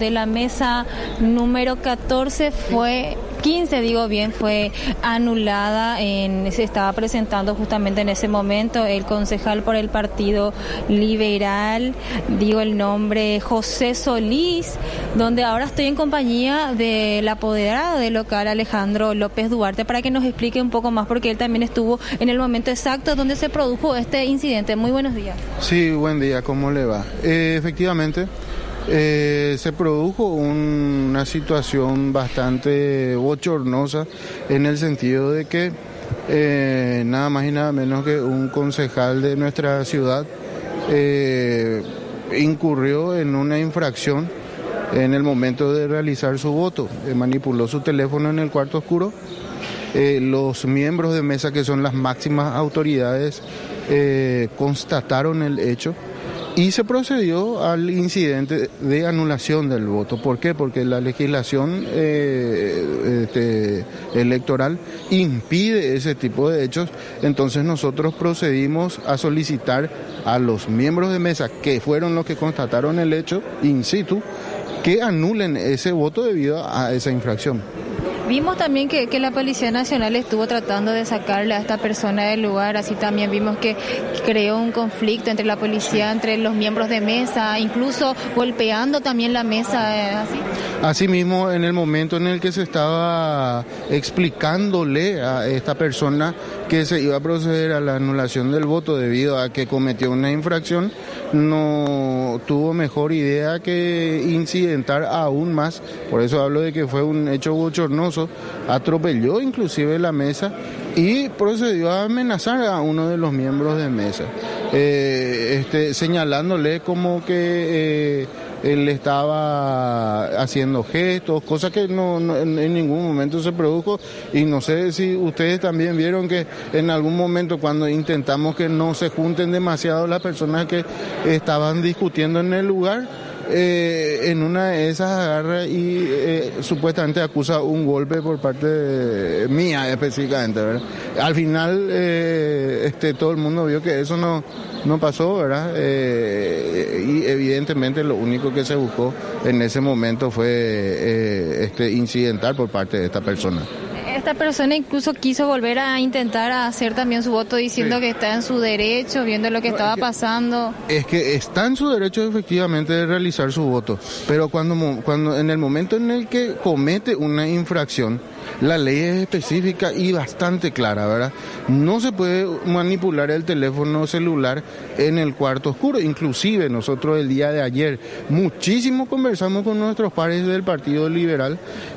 de la mesa número 14 fue... 15, digo bien, fue anulada. Se estaba presentando justamente en ese momento el concejal por el Partido Liberal, digo el nombre, José Solís, donde ahora estoy en compañía del apoderado del local, Alejandro López Duarte, para que nos explique un poco más, porque él también estuvo en el momento exacto donde se produjo este incidente. Muy buenos días. Sí, buen día, ¿cómo le va? Efectivamente, se produjo una situación bastante bochornosa en el sentido de que nada más y nada menos que un concejal de nuestra ciudad incurrió en una infracción en el momento de realizar su voto. Manipuló su teléfono en el cuarto oscuro. Los miembros de mesa, que son las máximas autoridades, constataron el hecho y se procedió al incidente de anulación del voto. ¿Por qué? Porque la legislación electoral impide ese tipo de hechos. Entonces nosotros procedimos a solicitar a los miembros de mesa, que fueron los que constataron el hecho in situ, que anulen ese voto debido a esa infracción. Vimos también que la Policía Nacional estuvo tratando de sacarle a esta persona del lugar, así también vimos que creó un conflicto entre la policía, entre los miembros de mesa, incluso golpeando también la mesa, ¿así? Asimismo, en el momento en el que se estaba explicándole a esta persona que se iba a proceder a la anulación del voto debido a que cometió una infracción, no tuvo mejor idea que incidentar aún más. Por eso hablo de que fue un hecho bochornoso. Atropelló inclusive la mesa y procedió a amenazar a uno de los miembros de mesa, señalándole como que él estaba haciendo gestos, cosa que no en ningún momento se produjo. Y no sé si ustedes también vieron que en algún momento, cuando intentamos que no se junten demasiado las personas que estaban discutiendo en el lugar, en una de esas agarra y supuestamente acusa un golpe por parte mía específicamente, ¿verdad? Al final todo el mundo vio que eso no pasó, ¿verdad? Y evidentemente lo único que se buscó en ese momento fue incidentar por parte de esta persona. Esta persona incluso quiso volver a intentar hacer también su voto diciendo que está en su derecho, viendo lo que estaba pasando. Es que está en su derecho efectivamente de realizar su voto, pero cuando en el momento en el que comete una infracción, la ley es específica y bastante clara, ¿verdad? No se puede manipular el teléfono celular en el cuarto oscuro. Inclusive nosotros el día de ayer muchísimo conversamos con nuestros pares del Partido Liberal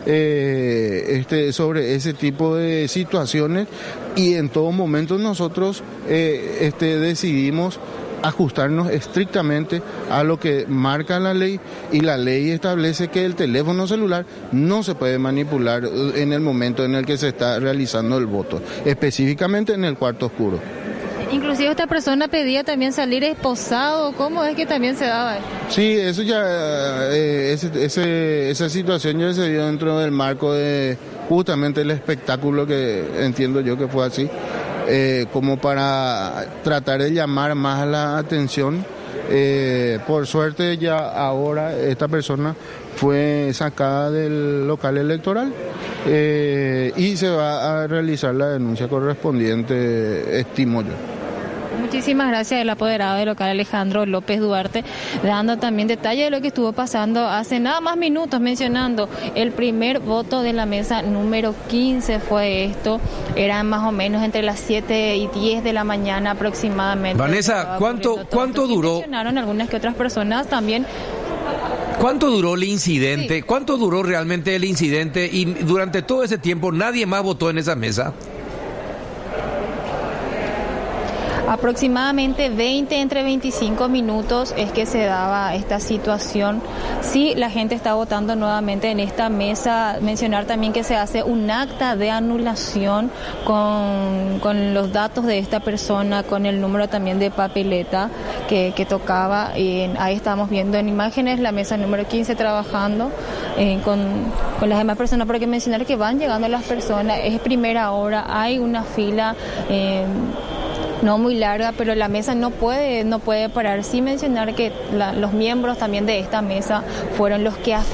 sobre ese tipo de situaciones, y en todo momento nosotros decidimos ajustarnos estrictamente a lo que marca la ley, y la ley establece que el teléfono celular no se puede manipular en el momento en el que se está realizando el voto, específicamente en el cuarto oscuro. Inclusive esta persona pedía también salir esposado. ¿Cómo es que también se daba? Sí, eso ya, esa situación ya se dio dentro del marco de justamente el espectáculo, que entiendo yo que fue así. Como para tratar de llamar más la atención. Por suerte ya ahora esta persona fue sacada del local electoral y se va a realizar la denuncia correspondiente, estimo yo. Muchísimas gracias al apoderado del local, Alejandro López Duarte, dando también detalles de lo que estuvo pasando hace nada más minutos, mencionando el primer voto de la mesa número 15 fue esto. Eran más o menos entre las 7 y 10 de la mañana aproximadamente. Vanessa, ¿cuánto duró? Mencionaron algunas que otras personas también. ¿Cuánto duró el incidente? Sí. ¿Cuánto duró realmente el incidente? Y durante todo ese tiempo nadie más votó en esa mesa. Aproximadamente entre 25 minutos es que se daba esta situación. Sí, la gente está votando nuevamente en esta mesa. Mencionar también que se hace un acta de anulación con los datos de esta persona, con el número también de papeleta que tocaba. Ahí estamos viendo en imágenes la mesa número 15 trabajando con las demás personas, porque mencionar que van llegando las personas, es primera hora, hay una fila no muy larga, pero la mesa no puede parar. Sí mencionar que los miembros también de esta mesa fueron los que